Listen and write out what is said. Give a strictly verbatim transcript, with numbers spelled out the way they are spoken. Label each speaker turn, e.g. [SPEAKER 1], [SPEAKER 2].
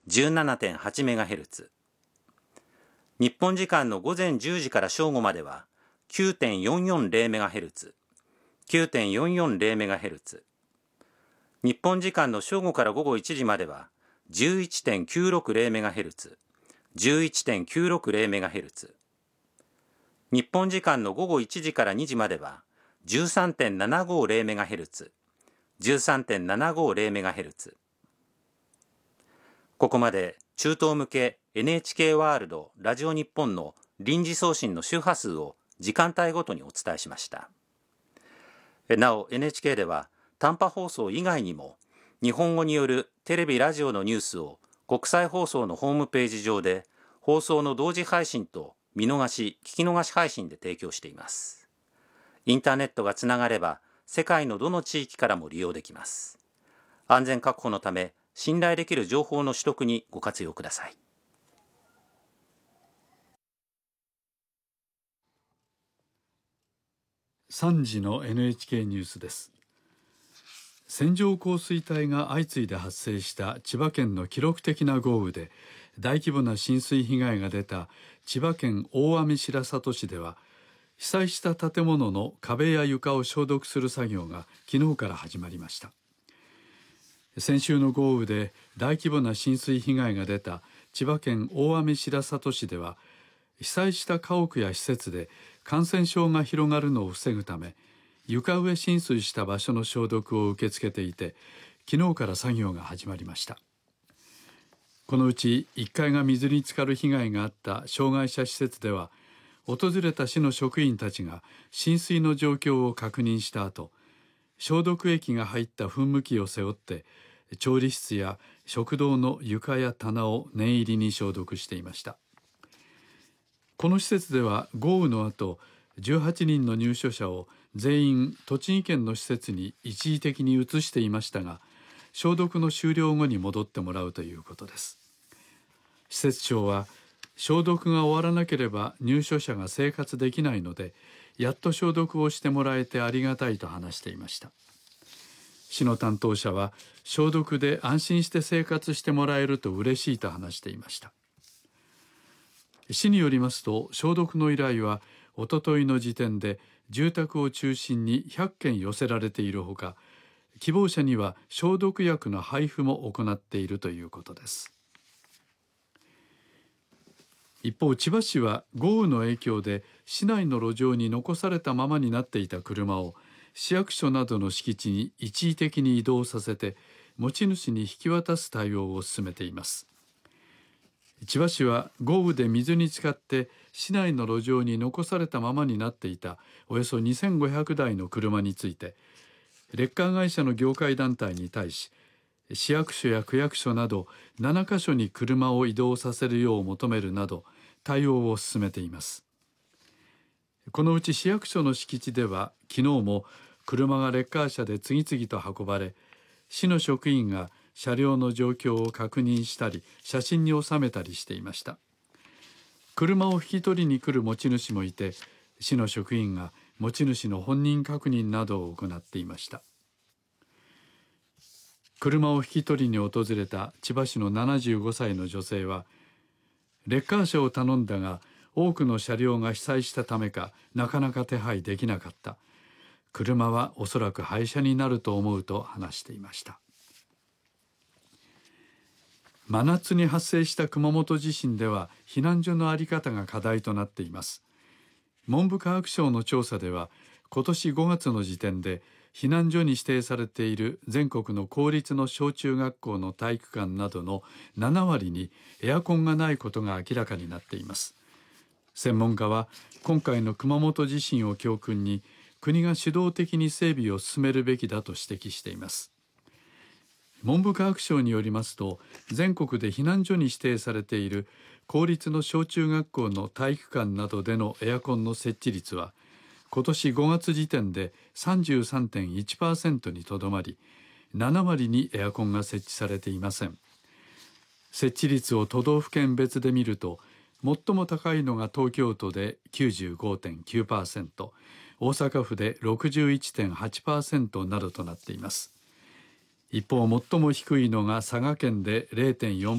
[SPEAKER 1] じゅうななてんはちメガヘルツ。日本時間の午前じゅうじから正午までは きゅうてんよんよんゼロメガヘルツ、きゅうてんよんよんゼロメガヘルツ。日本時間の正午から午後いちじまでは じゅういちてんきゅうろくゼロメガヘルツ、じゅういちてんきゅうろくゼロメガヘルツ。日本時間の午後いちじからにじまでは じゅうさんてんななごゼロメガヘルツ、じゅうさんてんななごゼロメガヘルツ。ここまで中東向け エヌエイチケー ワールドラジオ日本の臨時送信の周波数を時間帯ごとにお伝えしました。なお エヌエイチケー では短波放送以外にも日本語によるテレビラジオのニュースを国際放送のホームページ上で放送の同時配信と見逃し聞き逃し配信で提供しています。インターネットがつながれば世界のどの地域からも利用できます。安全確保のため信頼できる情報の取得にご活用ください。
[SPEAKER 2] さんじの エヌエイチケー ニュースです。線状降水帯が相次いで発生した千葉県の記録的な豪雨で大規模な浸水被害が出た千葉県大網白里市では、被災した建物の壁や床を消毒する作業が昨日から始まりました。先週の豪雨で大規模な浸水被害が出た千葉県大網白里市では、被災した家屋や施設で感染症が広がるのを防ぐため、床上浸水した場所の消毒を受け付けていて、昨日から作業が始まりました。このうちいっかいが水に浸かる被害があった障害者施設では、訪れた市の職員たちが浸水の状況を確認した後、消毒液が入った噴霧器を背負って調理室や食堂の床や棚を念入りに消毒していました。この施設では豪雨の後、じゅうはちにんの入所者を全員栃木県の施設に一時的に移していましたが、消毒の終了後に戻ってもらうということです。施設長は、消毒が終わらなければ入所者が生活できないので、やっと消毒をしてもらえてありがたいと話していました。市の担当者は、消毒で安心して生活してもらえると嬉しいと話していました。市によりますと、消毒の依頼はおとといの時点で住宅を中心にひゃっけん寄せられているほか、希望者には消毒薬の配布も行っているということです。一方、千葉市は豪雨の影響で市内の路上に残されたままになっていた車を市役所などの敷地に一時的に移動させて持ち主に引き渡す対応を進めています。千葉市は豪雨で水に浸かって市内の路上に残されたままになっていたおよそにせんごひゃくだいの車について、レッカー会社の業界団体に対し、市役所や区役所などななかしょに車を移動させるよう求めるなど対応を進めています。このうち市役所の敷地では昨日も車がレッカー車で次々と運ばれ、市の職員が車両の状況を確認したり写真に収めたりしていました。車を引き取りに来る持ち主もいて、市の職員が持ち主の本人確認などを行っていました。車を引き取りに訪れた千葉市のななじゅうごさいの女性は、レッカー車を頼んだが多くの車両が被災したためかなかなか手配できなかった。車はおそらく廃車になると思うと話していました。真夏に発生した熊本地震では避難所の在り方が課題となっています。文部科学省の調査では、今年ごがつの時点で避難所に指定されている全国の公立の小中学校の体育館などのななわりにエアコンがないことが明らかになっています。専門家は、今回の熊本地震を教訓に国が主導的に整備を進めるべきだと指摘しています。文部科学省によりますと、全国で避難所に指定されている公立の小中学校の体育館などでのエアコンの設置率は今年ごがつ時点で さんじゅうさんてんいちパーセント にとどまり、ななわりにエアコンが設置されていません。設置率を都道府県別で見ると、最も高いのが東京都で きゅうじゅうごてんきゅうパーセント、大阪府で ろくじゅういちてんはちパーセント などとなっています。一方、最も低いのが佐賀県で れいてんよん